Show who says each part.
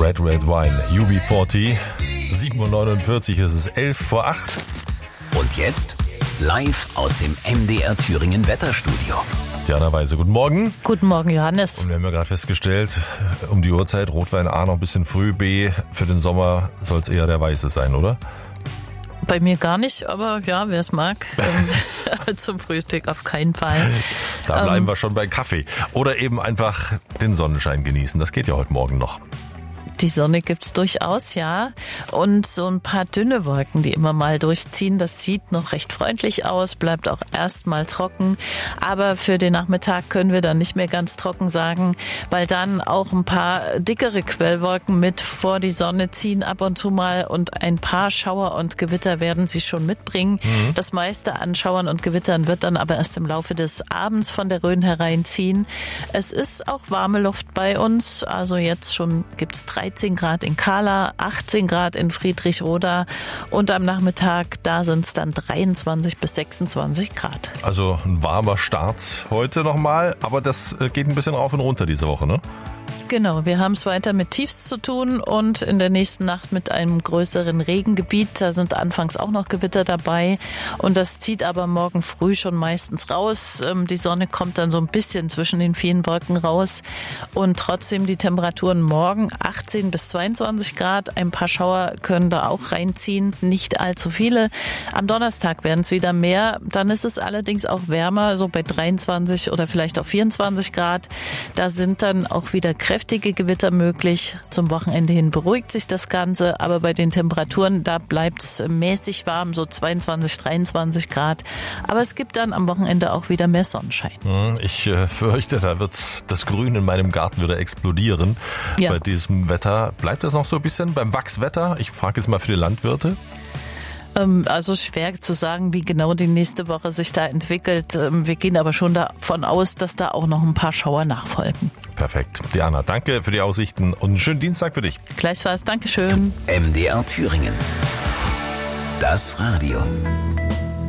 Speaker 1: Red Red Wine, UB40, 7.49 Uhr, es ist 7:11.
Speaker 2: Und jetzt live aus dem MDR Thüringen Wetterstudio.
Speaker 1: Diana Weise, guten Morgen.
Speaker 3: Guten Morgen, Johannes.
Speaker 1: Und wir haben ja gerade festgestellt, um die Uhrzeit, Rotwein A noch ein bisschen früh, B, für den Sommer soll es eher der Weiße sein, oder?
Speaker 3: Bei mir gar nicht, aber ja, wer es mag, zum Frühstück auf keinen Fall.
Speaker 1: Da bleiben wir schon bei Kaffee. Oder eben einfach den Sonnenschein genießen, das geht ja heute Morgen noch.
Speaker 3: Die Sonne gibt's durchaus, ja. Und so ein paar dünne Wolken, die immer mal durchziehen, das sieht noch recht freundlich aus, bleibt auch erstmal trocken. Aber für den Nachmittag können wir dann nicht mehr ganz trocken sagen, weil dann auch ein paar dickere Quellwolken mit vor die Sonne ziehen ab und zu mal und ein paar Schauer und Gewitter werden sie schon mitbringen. Das meiste an Schauern und Gewittern wird dann aber erst im Laufe des Abends von der Rhön hereinziehen. Es ist auch warme Luft bei uns, also jetzt schon gibt's 13 Grad in Kahla, 18 Grad in Friedrichroda und am Nachmittag, da sind es dann 23 bis 26 Grad.
Speaker 1: Also ein warmer Start heute nochmal, aber das geht ein bisschen rauf und runter diese Woche, ne?
Speaker 3: Genau, wir haben es weiter mit Tiefs zu tun und in der nächsten Nacht mit einem größeren Regengebiet. Da sind anfangs auch noch Gewitter dabei und das zieht aber morgen früh schon meistens raus. Die Sonne kommt dann so ein bisschen zwischen den vielen Wolken raus und trotzdem die Temperaturen morgen 18 bis 22 Grad. Ein paar Schauer können da auch reinziehen, nicht allzu viele. Am Donnerstag werden es wieder mehr. Dann ist es allerdings auch wärmer, so bei 23 oder vielleicht auch 24 Grad. Da sind dann auch wieder kräftige Gewitter möglich. Zum Wochenende hin beruhigt sich das Ganze, aber bei den Temperaturen, da bleibt es mäßig warm, so 22, 23 Grad. Aber es gibt dann am Wochenende auch wieder mehr Sonnenschein.
Speaker 1: Ich fürchte, da wird das Grün in meinem Garten wieder explodieren. Ja. Bei diesem Wetter. Bleibt das noch so ein bisschen beim Wachswetter? Ich frage jetzt mal für die Landwirte.
Speaker 3: Also schwer zu sagen, wie genau die nächste Woche sich da entwickelt. Wir gehen aber schon davon aus, dass da auch noch ein paar Schauer nachfolgen.
Speaker 1: Perfekt. Diana, danke für die Aussichten und einen schönen Dienstag für dich.
Speaker 3: Gleichfalls, Dankeschön.
Speaker 2: MDR Thüringen. Das Radio.